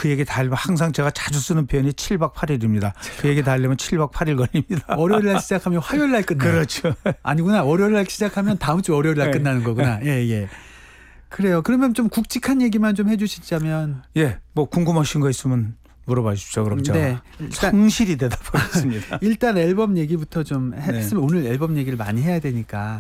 그 얘기 다 하려면 항상 제가 자주 쓰는 표현이 7박 8일입니다. 그 얘기 다 하려면 7박 8일 걸립니다. 월요일 날 시작하면 화요일 날 끝나요. 그렇죠. 아니구나. 월요일 날 시작하면 다음 주 월요일 날 끝나는 거구나. 예. 그래요. 그러면 좀 굵직한 얘기만 좀 해주시자면. 예, 뭐 궁금하신 거 있으면 물어봐 주십시오. 그럼 제가 성실히 대답하겠습니다. 일단 앨범 얘기부터 좀 했으면 오늘 앨범 얘기를 많이 해야 되니까.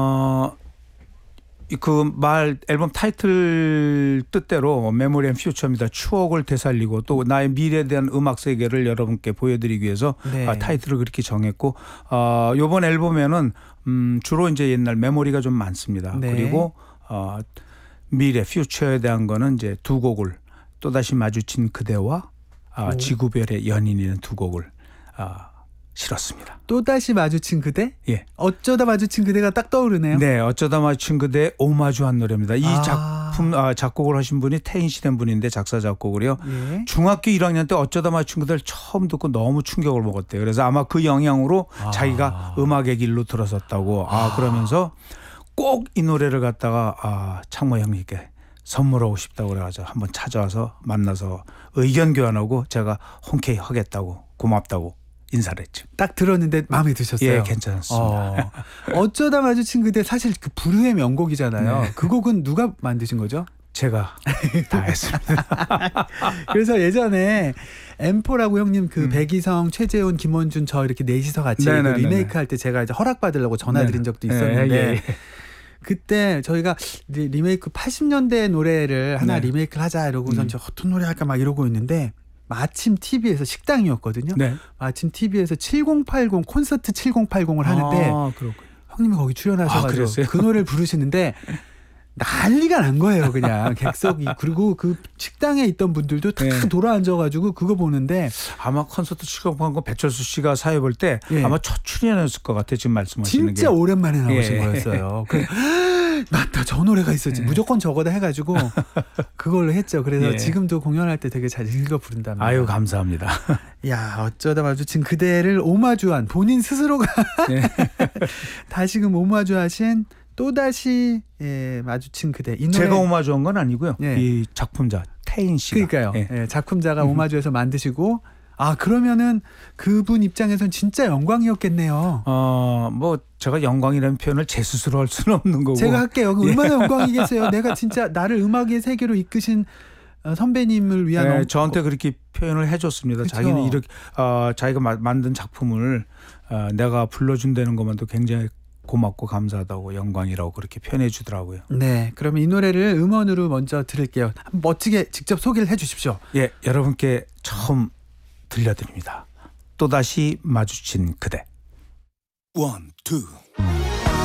그 앨범 타이틀 뜻대로 메모리 앤 퓨처입니다. 추억을 되살리고 또 나의 미래에 대한 음악 세계를 여러분께 보여드리기 위해서 타이틀을 그렇게 정했고 이번 앨범에는 주로 이제 옛날 메모리가 좀 많습니다. 그리고 미래 퓨처에 대한 거는 이제 두 곡을 또다시 마주친 그대와 지구별의 연인이라는 두 곡을 실었습니다. 또다시 마주친 그대? 예. 어쩌다 마주친 그대가 딱 떠오르네요. 네, 어쩌다 마주친 그대의 오마주한 노래입니다. 이 작품 작곡을 하신 분이 태인시된 분인데 작사 작곡을요. 예. 중학교 1학년 때 어쩌다 마주친 그대를 처음 듣고 너무 충격을 먹었대요. 그래서 아마 그 영향으로 자기가 음악의 길로 들어섰다고 그러면서 꼭 이 노래를 갖다가 창모 형님께 선물하고 싶다고 그래가지고 한번 찾아와서 만나서 의견 교환하고 제가 흔쾌히 하겠다고 고맙다고 인사를 했죠. 딱 들었는데 마음에 드셨어요? 예, 괜찮았습니다. 어쩌다 마주친 그대 사실 그 불후의 명곡이잖아요. 그 곡은 누가 만드신 거죠? 제가 다 했습니다. 그래서 예전에 M4라고 형님 그 백이성, 최재훈, 김원준 저 이렇게 넷이서 같이 그 리메이크 할 때 제가 이제 허락받으려고 전화드린 적도 있었는데 그때 저희가 리메이크 80년대 노래를 하나 리메이크를 하자 이러고선 저 어떤 노래 할까 막 이러고 있는데 마침 TV에서 식당이었거든요. 마침 TV에서 7080 콘서트 7080을 하는데 형님이 거기 출연하셔가지고 그 노래를 부르시는데 난리가 난 거예요. 그냥 객석이. 그리고 그 식당에 있던 분들도 다 돌아앉아가지고 그거 보는데 아마 콘서트 출연한 거 배철수 씨가 사회 볼 때 아마 첫 출연이었을 것 같아요. 지금 말씀하시는 게. 진짜 오랜만에 나오신 거였어요. 맞다. 저 노래가 있었지. 무조건 저거다 해가지고 그걸로 했죠. 그래서 지금도 공연할 때 되게 잘 읽어 부른답니다. 아유 감사합니다. 야 어쩌다 마주친 그대를 오마주한 본인 스스로가 다시금 오마주하신 또다시 마주친 그대. 이 노래 제가 오마주한 건 아니고요. 이 작품자 태인 씨가. 그러니까요. 작품자가 오마주해서 만드시고 그러면은 그분 입장에서는 진짜 영광이었겠네요. 뭐 제가 영광이라는 표현을 제 스스로 할 수는 없는 거고. 제가 할게요. 얼마나 영광이겠어요. 내가 진짜 나를 음악의 세계로 이끄신 선배님을 위한 저한테 그렇게 표현을 해줬습니다. 그쵸? 자기는 이렇게 자기가 만든 작품을 내가 불러준다는 것만도 굉장히 고맙고 감사하다고 영광이라고 그렇게 표현해 주더라고요. 네, 그러면 이 노래를 음원으로 먼저 들을게요. 멋지게 직접 소개를 해 주십시오. 예, 여러분께 처음 들려드립니다. 또다시 마주친 그대. 1, 2